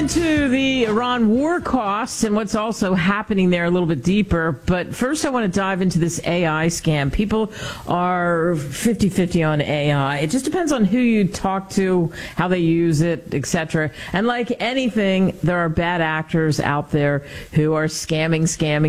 into the Iran war costs and what's also happening there a little bit deeper. But first, I want to dive into this AI scam. People are 50-50 on AI. It just depends on who you talk to, how they use it, etc. And like anything, there are bad actors out there who are scamming.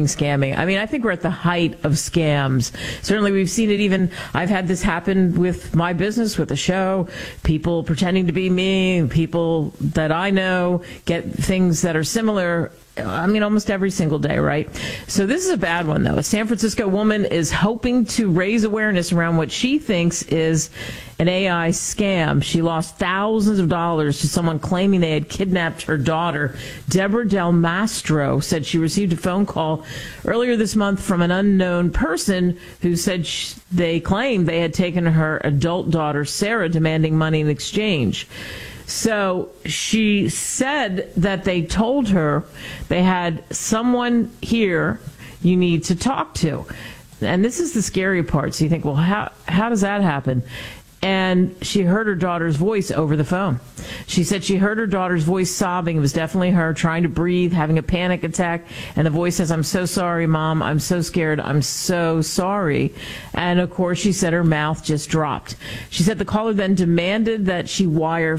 I mean, I think we're at the height of scams. Certainly, we've seen it even. I've had this happen with my business, with the show. People pretending to be me, people that I know get things that are similar. I mean, almost every single day, right? So this is a bad one, though. A San Francisco woman is hoping to raise awareness around what she thinks is an AI scam. She lost thousands of dollars to someone claiming they had kidnapped her daughter. Deborah Del Mastro said she received a phone call earlier this month from an unknown person who said they claimed they had taken her adult daughter, Sarah, demanding money in exchange. So she said that they told her they had someone here you need to talk to. And this is the scary part. So you think, well, how does that happen? And she heard her daughter's voice over the phone. She said she heard her daughter's voice sobbing. It was definitely her trying to breathe, having a panic attack. And the voice says, "I'm so sorry, Mom. I'm so scared. I'm so sorry." And of course, she said her mouth just dropped. She said the caller then demanded that she wire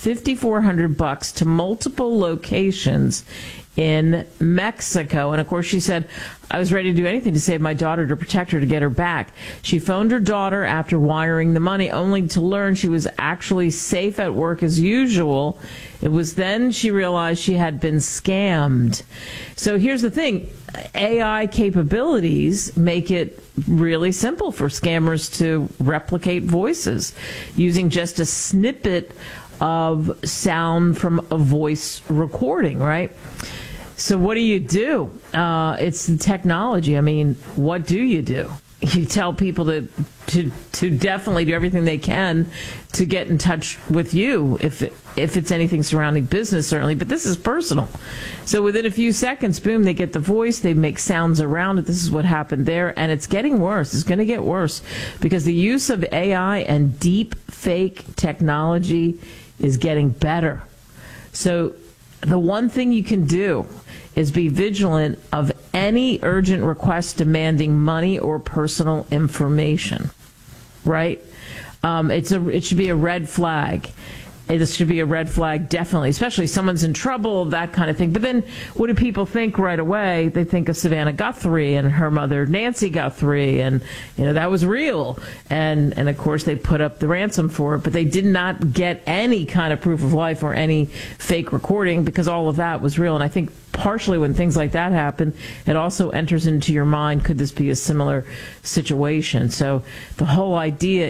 $5,400 to multiple locations in Mexico. And of course, she said, "I was ready to do anything to save my daughter, to protect her, to get her back." She phoned her daughter after wiring the money, only to learn she was actually safe at work as usual. It was then she realized she had been scammed. So here's the thing. AI capabilities make it really simple for scammers to replicate voices using just a snippet of sound from a voice recording, right? So what do? It's the technology. I mean, what do? You tell people to definitely do everything they can to get in touch with you if it's anything surrounding business, certainly. But this is personal. So within a few seconds, boom, they get the voice. They make sounds around it. This is what happened there. And it's getting worse. It's going to get worse because the use of AI and deep fake technology is getting better. So the one thing you can do is be vigilant of any urgent request demanding money or personal information, right? It should be a red flag. This should be a red flag, definitely, especially someone's in trouble, that kind of thing. But then what do people think right away? They think of Savannah Guthrie and her mother, Nancy Guthrie, and, that was real. And of course, they put up the ransom for it, but they did not get any kind of proof of life or any fake recording because all of that was real. And I think partially when things like that happen, it also enters into your mind, could this be a similar situation? So the whole idea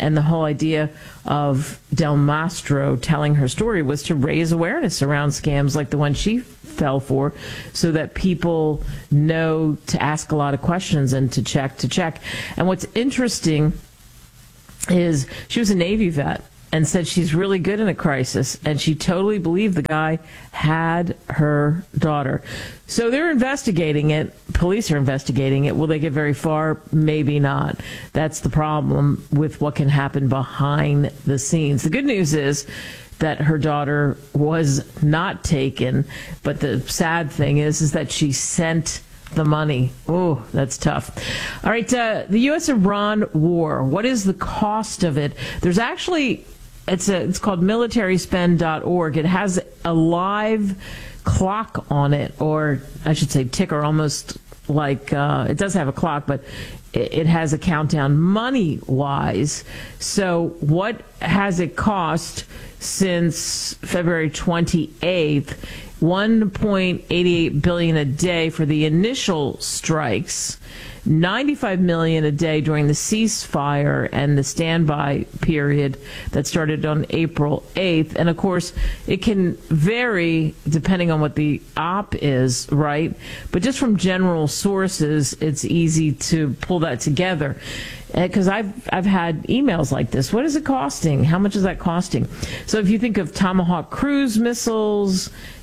of Del Mastro telling her story was to raise awareness around scams like the one she fell for so that people know to ask a lot of questions and to check. And what's interesting is she was a Navy vet and said she's really good in a crisis, and she totally believed the guy had her daughter. So they're investigating it. Police are investigating it. Will they get very far? Maybe not. That's the problem with what can happen behind the scenes. The good news is that her daughter was not taken, but the sad thing is that she sent the money. Oh, that's tough. All right, the U.S.-Iran war. What is the cost of it? There's actually... It's called militaryspend.org. It has a live clock on it, or I should say ticker, almost like it does have a clock, but it has a countdown money-wise. So what has it cost since February 28th? $1.88 billion a day for the initial strikes, $95 million a day during the ceasefire and the standby period that started on April 8th. And of course, it can vary depending on what the op is, right? But just from general sources, it's easy to pull that together. Because I've had emails like this. What is it costing? How much is that costing? So if you think of Tomahawk cruise missiles,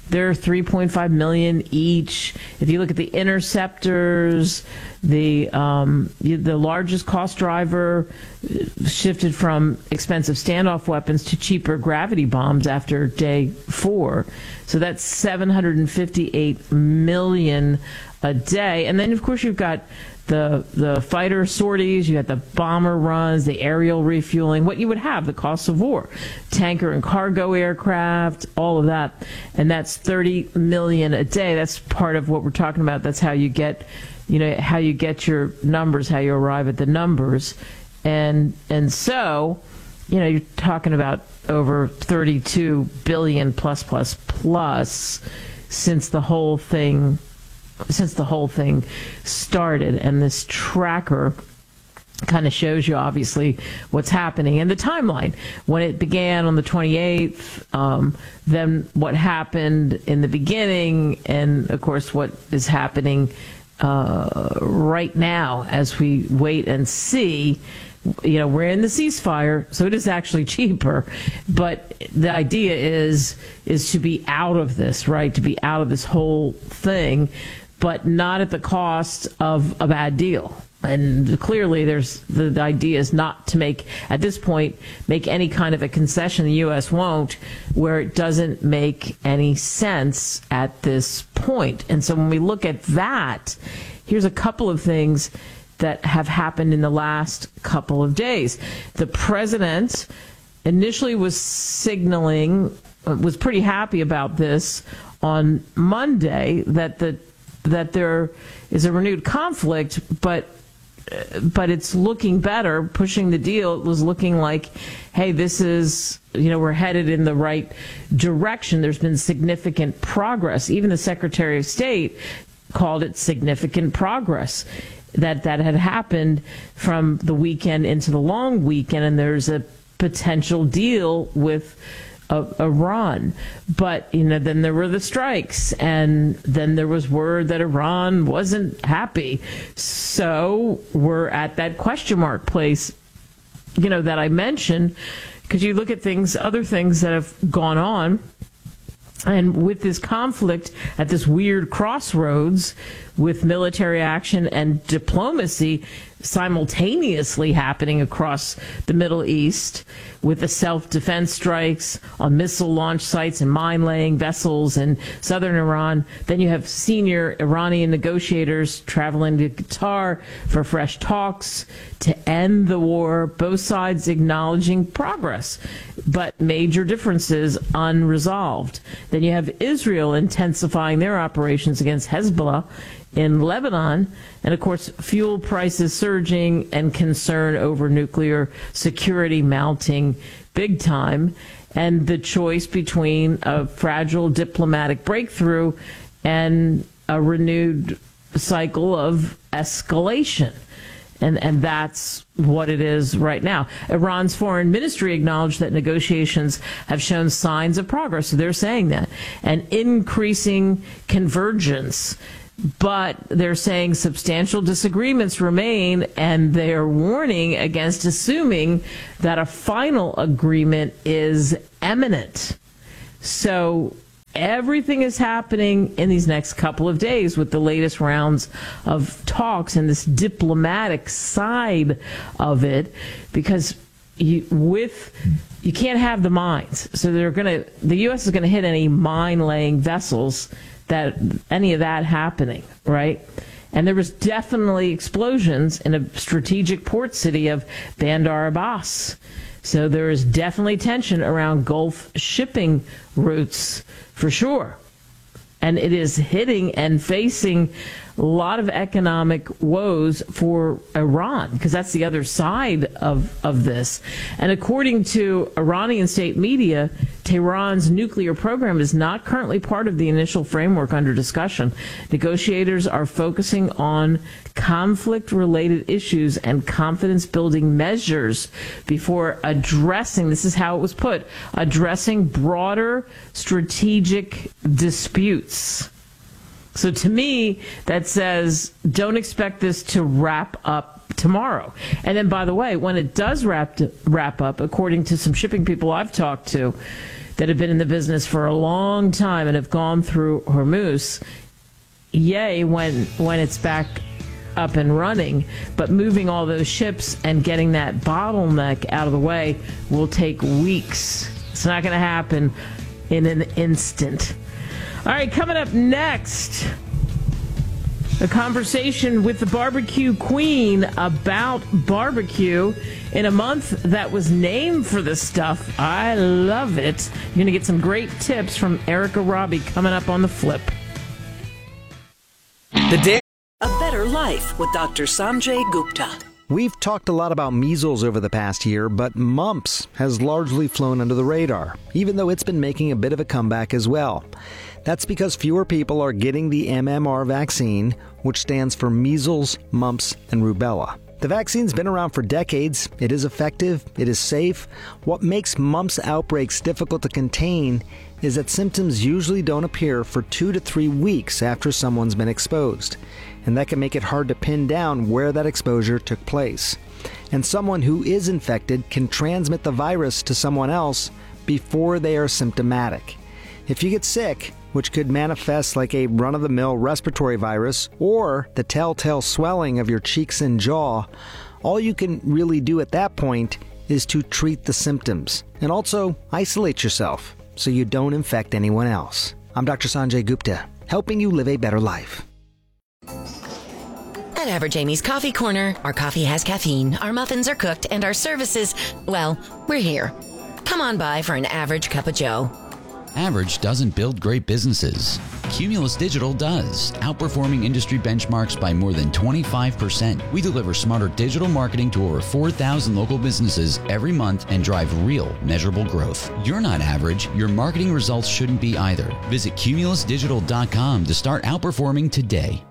they're 3.5 million each. If you look at the interceptors, the largest cost driver shifted from expensive standoff weapons to cheaper gravity bombs after day 4. So that's 758 million a day. And then, of course, you've got the fighter sorties, you got the bomber runs, the aerial refueling, what you would have, the costs of war, tanker and cargo aircraft, all of that. And that's 30 million a day. That's part of what we're talking about. That's how you get, how you get your numbers, how you arrive at the numbers. And so, you're talking about over 32 billion plus since the whole thing started. And this tracker kind of shows you, obviously, what's happening and the timeline. When it began on the 28th, then what happened in the beginning, and, of course, what is happening right now as we wait and see. We're in the ceasefire, so it is actually cheaper. But the idea is to be out of this, right? To be out of this whole thing, but not at the cost of a bad deal. And clearly the idea is not to make any kind of a concession. The U.S. won't, where it doesn't make any sense at this point. And so when we look at that, here's a couple of things that have happened in the last couple of days. The president initially was signaling, was pretty happy about this on Monday, that there is a renewed conflict, but it's looking better, pushing the deal. It was looking like, hey, this is, we're headed in the right direction. There's been significant progress. Even the Secretary of State called it significant progress that had happened from the weekend into the long weekend, and there's a potential deal with Iran. But, then there were the strikes, and then there was word that Iran wasn't happy. So we're at that question mark place, that I mentioned, because you look at other things that have gone on. And with this conflict at this weird crossroads with military action and diplomacy simultaneously happening across the Middle East, with the self-defense strikes on missile launch sites and mine-laying vessels in southern Iran. Then you have senior Iranian negotiators traveling to Qatar for fresh talks to end the war, both sides acknowledging progress, but major differences unresolved. Then you have Israel intensifying their operations against Hezbollah in Lebanon, and of course fuel prices surging and concern over nuclear security mounting big time, and the choice between a fragile diplomatic breakthrough and a renewed cycle of escalation. And that's what it is right now. Iran's foreign ministry acknowledged that negotiations have shown signs of progress. So they're saying that. And increasing convergence. But they're saying substantial disagreements remain, and they're warning against assuming that a final agreement is imminent. So everything is happening in these next couple of days with the latest rounds of talks and this diplomatic side of it, because you can't have the mines. So the U.S. is going to hit any mine-laying vessels, that any of that happening, right? And there was definitely explosions in a strategic port city of Bandar Abbas. So there is definitely tension around Gulf shipping routes for sure. And it is hitting and facing a lot of economic woes for Iran, because that's the other side of this. And according to Iranian state media, Tehran's nuclear program is not currently part of the initial framework under discussion. Negotiators are focusing on conflict-related issues and confidence-building measures before addressing, this is how it was put, addressing broader strategic disputes. So to me, that says don't expect this to wrap up tomorrow. And then, by the way, when it does wrap up, according to some shipping people I've talked to, that have been in the business for a long time and have gone through Hormuz, yay, when it's back up and running, but moving all those ships and getting that bottleneck out of the way will take weeks. It's not going to happen in an instant. All right, coming up next, a conversation with the barbecue queen about barbecue in a month that was named for this stuff. I love it. You're going to get some great tips from Erica Robbie coming up on The Flip. A Better Life with Dr. Sanjay Gupta. We've talked a lot about measles over the past year, but mumps has largely flown under the radar, even though it's been making a bit of a comeback as well. That's because fewer people are getting the MMR vaccine, which stands for measles, mumps, and rubella. The vaccine's been around for decades. It is effective. It is safe. What makes mumps outbreaks difficult to contain is that symptoms usually don't appear for 2 to 3 weeks after someone's been exposed. And that can make it hard to pin down where that exposure took place. And someone who is infected can transmit the virus to someone else before they are symptomatic. If you get sick, which could manifest like a run-of-the-mill respiratory virus or the telltale swelling of your cheeks and jaw, all you can really do at that point is to treat the symptoms and also isolate yourself so you don't infect anyone else. I'm Dr. Sanjay Gupta, helping you live a better life. At Average Amy's Coffee Corner, our coffee has caffeine, our muffins are cooked, and our services, well, we're here. Come on by for an average cup of joe. Average doesn't build great businesses. Cumulus Digital does, outperforming industry benchmarks by more than 25%. We deliver smarter digital marketing to over 4,000 local businesses every month and drive real, measurable growth. You're not average. Your marketing results shouldn't be either. Visit cumulusdigital.com to start outperforming today.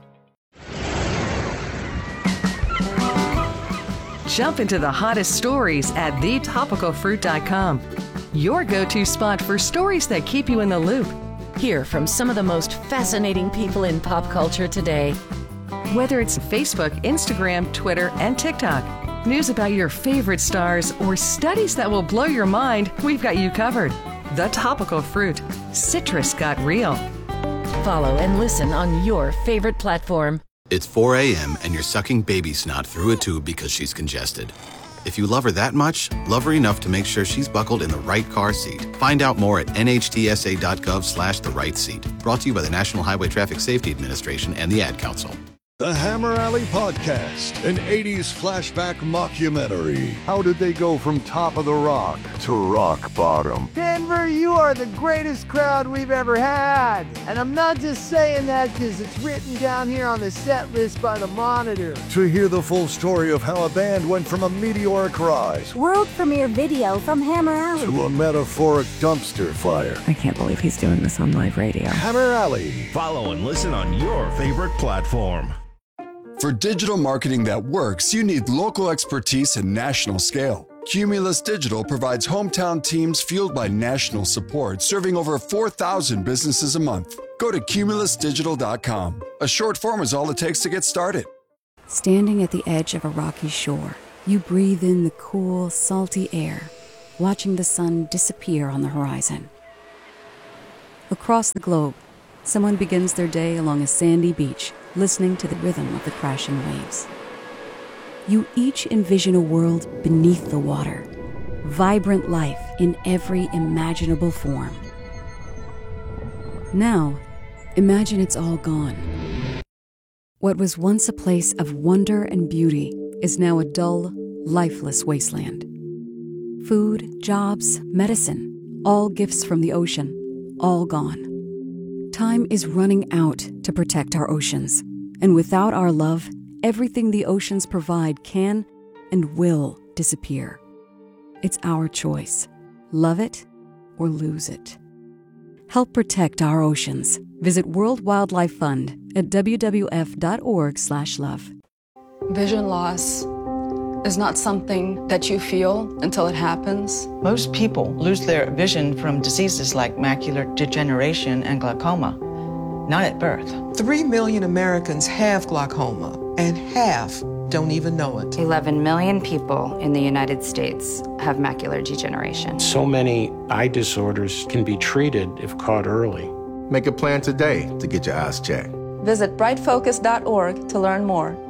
Jump into the hottest stories at thetopicalfruit.com. Your go-to spot for stories that keep you in the loop. Hear from some of the most fascinating people in pop culture today. Whether it's Facebook, Instagram, Twitter, and TikTok, news about your favorite stars, or studies that will blow your mind, we've got you covered. The Topical Fruit. Citrus got real. Follow and listen on your favorite platform. It's 4 a.m. and you're sucking baby snot through a tube because she's congested. If you love her that much, love her enough to make sure she's buckled in the right car seat. Find out more at nhtsa.gov/the right seat. Brought to you by the National Highway Traffic Safety Administration and the Ad Council. The Hammer Alley Podcast, an 80s flashback mockumentary. How did they go from top of the rock to rock bottom? Denver, you are the greatest crowd we've ever had. And I'm not just saying that because it's written down here on the set list by the Monitor. To hear the full story of how a band went from a meteoric rise, world premiere video from Hammer Alley, to a metaphoric dumpster fire. I can't believe he's doing this on live radio. Hammer Alley. Follow and listen on your favorite platform. For digital marketing that works, you need local expertise and national scale. Cumulus Digital provides hometown teams fueled by national support, serving over 4,000 businesses a month. Go to cumulusdigital.com. A short form is all it takes to get started. Standing at the edge of a rocky shore, you breathe in the cool, salty air, watching the sun disappear on the horizon. Across the globe, someone begins their day along a sandy beach, listening to the rhythm of the crashing waves. You each envision a world beneath the water, vibrant life in every imaginable form. Now, imagine it's all gone. What was once a place of wonder and beauty is now a dull, lifeless wasteland. Food, jobs, medicine, all gifts from the ocean, all gone. Time is running out to protect our oceans, and without our love, everything the oceans provide can and will disappear. It's our choice. Love it or lose it. Help protect our oceans. Visit World Wildlife Fund at wwf.org/love. Vision loss is not something that you feel until it happens. Most people lose their vision from diseases like macular degeneration and glaucoma, not at birth. 3 million Americans have glaucoma, and half don't even know it. 11 million people in the United States have macular degeneration. So many eye disorders can be treated if caught early. Make a plan today to get your eyes checked. Visit brightfocus.org to learn more.